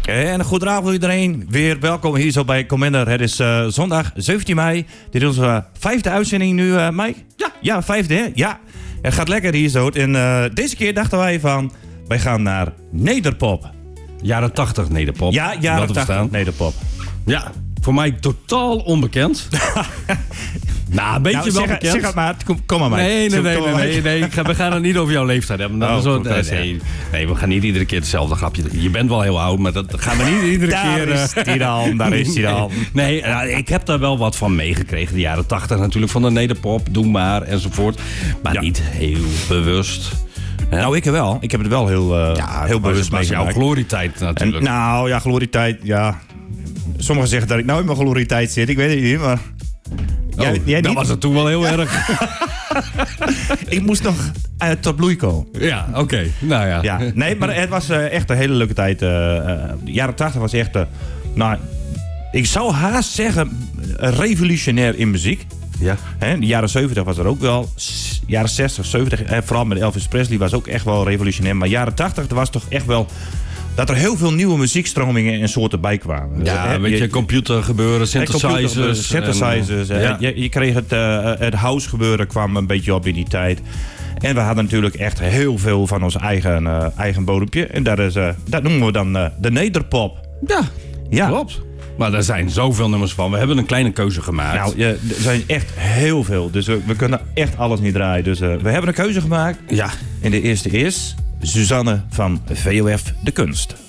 En een goedenavond iedereen. Weer welkom hier zo bij Commander. Het is zondag 17 mei. Dit is onze 5e uitzending nu, Mike? Ja, 5e hè? Ja. Het gaat lekker hier zo. En deze keer dachten wij van, wij gaan naar Nederpop. Jaren 80 Nederpop. Ja, jaren 80 Nederpop. Ja, voor mij totaal onbekend. Nou, een beetje wel bekend. Zeg het maar, kom maar mee. Nee. We gaan het niet over jouw leeftijd hebben. Nee, we gaan niet iedere keer hetzelfde grapje. Je bent wel heel oud, maar dat gaan we niet iedere keer... Daar is hij dan. Nee, ik heb daar wel wat van meegekregen. De jaren 80 natuurlijk, van de Nederpop, Doe Maar enzovoort. Maar niet heel bewust. Ja. Nou, ik wel. Ik heb het wel heel bewust meegemaakt. Jouw glorietijd natuurlijk. Glorietijd, ja. Sommigen zeggen dat ik nou in mijn glorietijd zit. Ik weet het niet, maar... Jij dat was het toen wel heel erg. Ik moest nog tot bloei komen. Ja, oké. Nou ja. Nee, maar het was echt een hele leuke tijd. De jaren 80 was echt... ik zou haast zeggen... revolutionair in muziek. Ja. De jaren 70 was er ook wel. Jaren 60, 70, vooral met Elvis Presley was ook echt wel revolutionair. Maar jaren 80 was toch echt wel... dat er heel veel nieuwe muziekstromingen en soorten bij kwamen. Ja, een beetje computer gebeuren, synthesizers. Je kreeg het house gebeuren kwam een beetje op in die tijd. En we hadden natuurlijk echt heel veel van ons eigen bodempje. En dat noemen we dan de Nederpop. Ja, klopt. Maar er zijn zoveel nummers van. We hebben een kleine keuze gemaakt. Nou, er zijn echt heel veel. Dus we kunnen echt alles niet draaien. Dus we hebben een keuze gemaakt. Ja. En de eerste is Suzanne van VOF De Kunst.